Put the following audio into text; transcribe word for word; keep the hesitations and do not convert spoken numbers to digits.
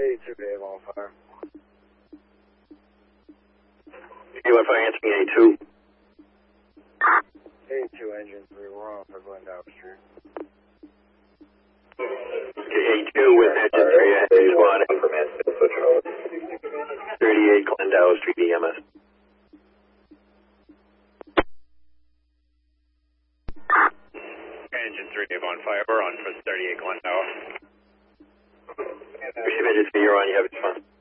eighty-two, Dave, on fire. You on fire, answering eighty-two. eighty-two, engine three, we're on for Glendower Street. Okay, eighty-two with engine three, engine squad. thirty-eight Glendower Street, E M S. Engine three, Dave, on fire. We're on for thirty-eight Glendower. Receive engine three, you're on, you have your response.